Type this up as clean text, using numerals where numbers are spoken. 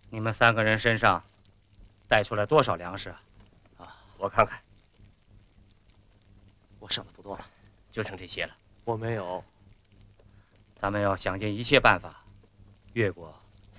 你们3个人身上带出来多少粮食啊？ 啊，我看看，我剩的不多了，就剩这些了。 我没有。 咱们要想尽一切办法越过